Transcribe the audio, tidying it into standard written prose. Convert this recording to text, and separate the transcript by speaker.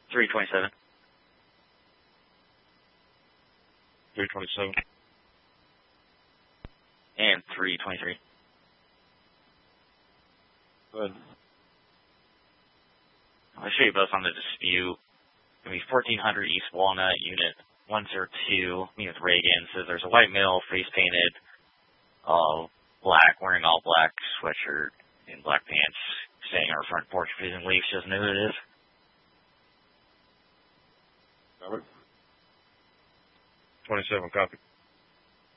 Speaker 1: 327.
Speaker 2: 327.
Speaker 1: And 323.
Speaker 2: Go ahead.
Speaker 1: I'll show you both on the dispute. It's going to be 1400 East Walnut, Unit 102, me with Reagan. Says there's a white male, face painted, black, wearing all black sweatshirt and black pants, standing on our front porch freezing leaves. She doesn't know who it is.
Speaker 2: Robert? 27, copy.